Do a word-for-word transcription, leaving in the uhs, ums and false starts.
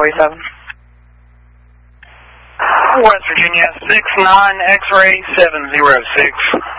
forty-seven. West Virginia, six nine X-ray seven zero six.